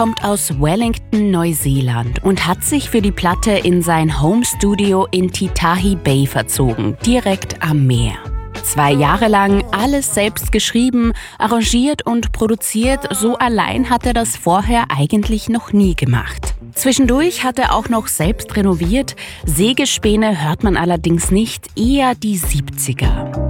kommt aus Wellington, Neuseeland und hat sich für die Platte in sein Home-Studio in Titahi Bay verzogen, direkt am Meer. 2 Jahre lang alles selbst geschrieben, arrangiert und produziert, so allein hat er das vorher eigentlich noch nie gemacht. Zwischendurch hat er auch noch selbst renoviert, Sägespäne hört man allerdings nicht, eher die 70er.